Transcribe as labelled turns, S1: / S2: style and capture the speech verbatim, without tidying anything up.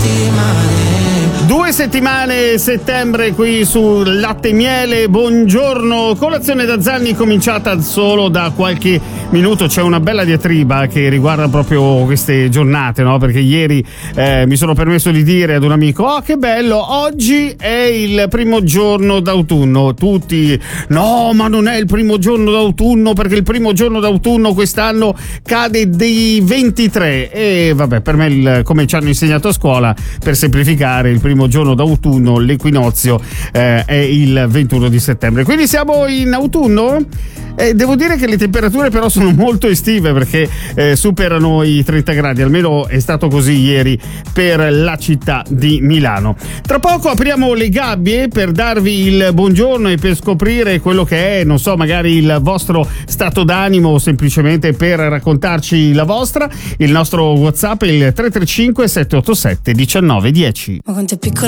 S1: Due settimane settembre qui su Latte e Miele, buongiorno. Colazione da Zanni cominciata solo da qualche minuto. C'è una bella diatriba che riguarda proprio queste giornate, no? Perché ieri eh, mi sono permesso di dire ad un amico: oh, che bello, oggi è il primo giorno d'autunno. Tutti: no, ma non è il primo giorno d'autunno, perché il primo giorno d'autunno quest'anno cade dei ventitré. E vabbè, per me, il, come ci hanno insegnato a scuola, per semplificare, il primo giorno d'autunno, l'equinozio, eh, è il ventuno di settembre. Quindi siamo in autunno. Eh, devo dire che le temperature però sono molto estive, perché eh, superano i trenta gradi, almeno è stato così ieri per la città di Milano. Tra poco apriamo le gabbie per darvi il buongiorno e per scoprire quello che è, non so, magari il vostro stato d'animo, o semplicemente per raccontarci la vostra. Il nostro WhatsApp è il tre tre cinque sette otto sette uno nove uno zero.
S2: Ma quanto è piccola